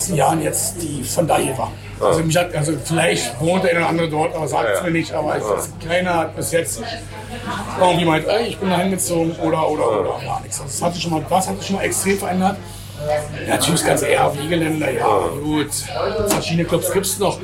letzten Jahren jetzt die von daher war. Also, vielleicht wohnt der eine oder andere dort, aber sagt es mir nicht. Aber keiner hat bis jetzt irgendwie meint, ey, ich bin da hingezogen oder gar nichts. Das hat sich schon mal extrem verändert. Ja, natürlich ganz eher Wiegeländer, ja gut. Verschiedene Clubs gibt es noch.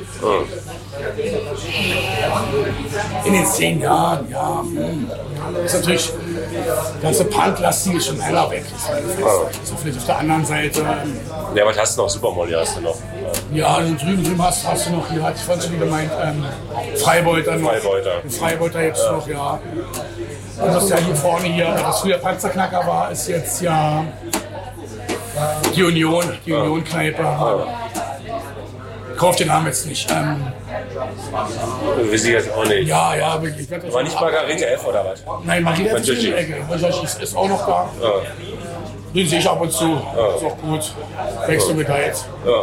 In den 10 Jahren, ja. Ist natürlich, das ganze Punklastige ist schon heller weg. So vielleicht auf der anderen Seite. Ja, was hast du noch? Supermolly hast du noch. Ja, also drüben hast du noch, hier hatte ich vorhin schon gemeint, Freibeuter noch. Freibeuter jetzt noch, ja. Und das ja hier vorne was früher Panzerknacker war, ist jetzt ja die Union-Kneipe. Kauft den Namen jetzt nicht. Weiß ich jetzt auch nicht. Ja, wirklich. War nicht Margarete F oder was? Nein, Margarete F ist auch noch da. Ja. Den sehe ich ab und zu. Ist auch gut. Wächst du mit da jetzt? Ja.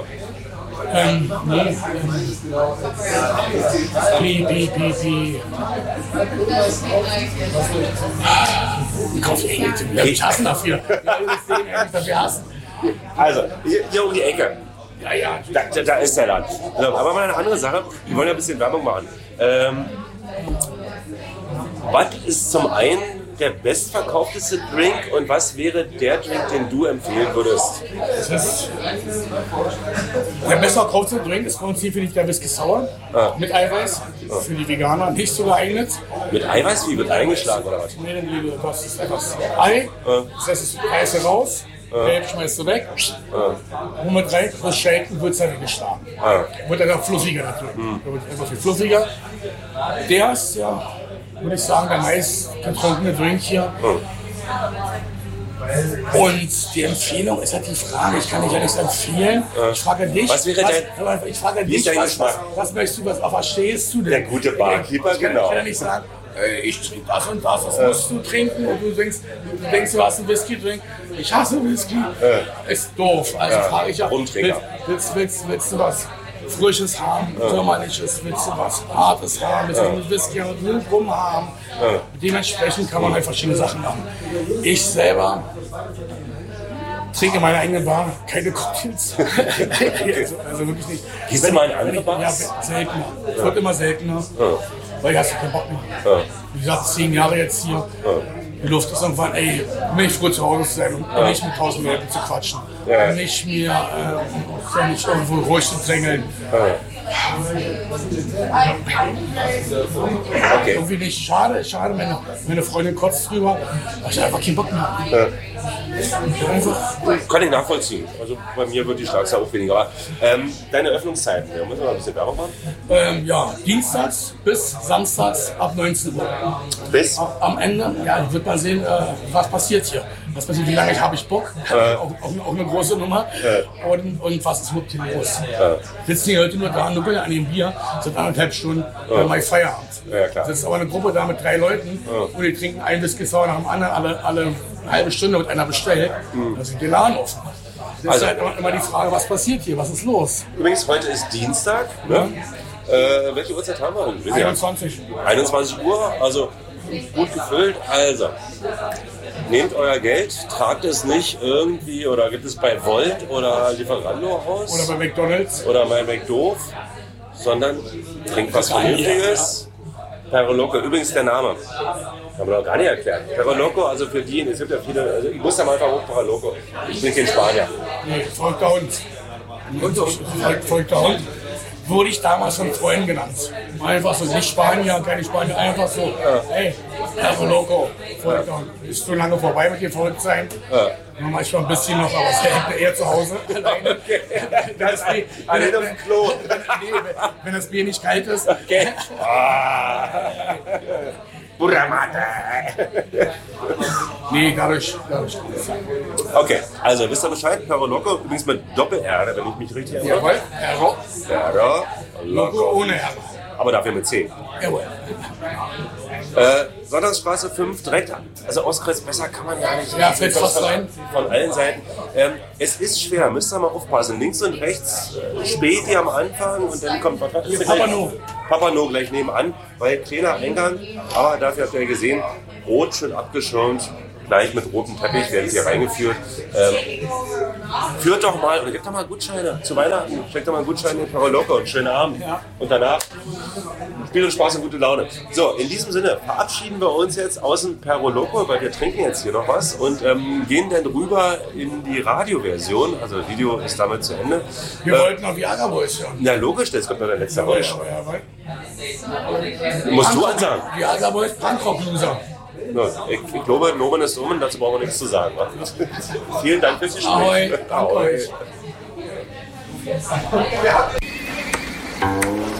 Ich hasse dafür. Dafür hassen. Also, hier um die Ecke. Ja. Da ist der Laden. So, aber mal eine andere Sache. Wir wollen ja ein bisschen Werbung machen. Was ist zum einen der bestverkaufteste Drink und was wäre der Drink, den du empfehlen würdest? Der bestverkaufte Drink ist bei uns hier, finde ich, der Whisky Sour mit Eiweiß. Für die Veganer nicht so geeignet. Mit Eiweiß? Wie wird eingeschlagen oder was? Nee, das ist etwas Ei. Das heißt, das Eiweiß raus. Gelb schmeißt du weg, und mit rein, das Shaken wird es dann weggeschlagen. Wird dann auch fluffiger natürlich. Wird einfach viel fluffiger. Der ist ja, würde ich sagen, der meist getrunkene Drink hier. Und die Empfehlung ist halt die Frage, ich kann dich ja nichts empfehlen. Ich frage dich, was wäre was möchtest du, auf was stehst du denn? Der gute Barkeeper, genau. Ich kann ja nicht sagen, ich trinke das und das musst du trinken und du denkst, du hast einen Whisky-Drink. Ich hasse Whisky. Ist doof. Also frage ich ja, willst du was Frisches haben, Sommerliches, willst du was Hartes haben, willst du einen Whisky und Rum haben. Dementsprechend kann man halt verschiedene Sachen machen. Ich selber trinke meine eigene Bar, keine Cocktails. also wirklich nicht. Gehst du mal in andere Bars? Ja, seltener. Es wird immer seltener. Weil hast du keinen Bock mehr. Wie gesagt, 10 Jahre jetzt hier. Die Luft ist irgendwann, nicht froh zu Hause zu sein und nicht mit 1000 Leuten zu quatschen. Nicht mir nicht irgendwo ruhig zu drängeln. Okay. Irgendwie nicht. Schade, meine Freundin kotzt drüber. Ich habe einfach keinen Bock mehr. Kann ich nachvollziehen. Also bei mir wird die Schlagzahl auch weniger. Aber, deine Öffnungszeiten, da müssen wir mal ein bisschen Werbung machen. Dienstags bis samstags ab 19 Uhr. Bis? Am Ende, wird man sehen, was passiert hier. Was passiert, wie lange habe ich Bock? Auch eine große Nummer. Und was ist überhaupt hier los? Sitzen die Leute nur da, nuckeln an dem Bier, sind 1,5 Stunden, dann mache ich Feierabend. Ja, klar. Das ist aber eine Gruppe da mit 3 Leuten und die trinken einen Whisky Sour nach dem anderen, alle eine halbe Stunde wird einer bestellt. Da sind die Laden offen. Das ist halt immer die Frage, was passiert hier, was ist los? Übrigens, heute ist Dienstag. Ne? Welche Uhrzeit haben wir denn? 21. 21 Uhr, also gut gefüllt. Also, nehmt euer Geld, tragt es nicht irgendwie oder gibt es bei Volt oder Lieferando aus. Oder bei McDonalds. Oder bei McDoof, sondern trinkt was Vernünftiges. Perro Loco, übrigens der Name. Haben wir noch gar nicht erklärt. Perro Loco, also für die, es gibt ja viele, also ich muss da mal einfach hoch Perro Loco. Ich bin kein Spanier. Nee, folgter Hund. Folgter Hund. Wurde ich damals von Freunden genannt. Einfach so, nicht Spanier, keine Spanier, einfach so, Perro Loco, folgter Hund. Ist zu lange vorbei mit dem Verrücktsein. Manchmal ein bisschen noch, aber es hängt eher zu Hause alleine. Alleine auf dem Klo. Wenn das Bier nicht kalt ist. Okay. Burramata. Nee, dadurch. Okay, also wisst ihr Bescheid? Perro Loco, übrigens mit Doppel-R, wenn ich mich richtig erinnere. Jawohl, Perro Loco ohne R. Aber dafür mit C. Jawohl. Sonntagsstraße 5, direkt, also Ostkreuz, besser kann man ja nicht. Ja, fällt fast rein. Von allen Seiten. Es ist schwer, müsst ihr mal aufpassen. Links und rechts Späti am Anfang und dann kommt Papano gleich nebenan, weil kleiner Eingang, aber dafür habt ihr gesehen, rot schön abgeschirmt. gleich mit rotem Teppich werden sie reingeführt. Führt doch mal, oder gebt doch mal Gutscheine zu Weihnachten. Schenkt doch mal Gutscheine in Perro Loco und schönen Abend. Ja. Und danach Spiel und Spaß und gute Laune. So, in diesem Sinne verabschieden wir uns jetzt aus dem Perro Loco, weil wir trinken jetzt hier noch was und gehen dann rüber in die Radioversion. Also das Video ist damit zu Ende. Wir wollten noch Viagra Boys hören. Ja, logisch, jetzt kommt noch der letzte Geräusch. Musst du ansagen. Viagra Boys, Punkrock-Loser. No, ich glaube, Nomen ist Omen, dazu brauchen wir nichts zu sagen. Vielen Dank fürs Gespräch. Ahoi, danke euch.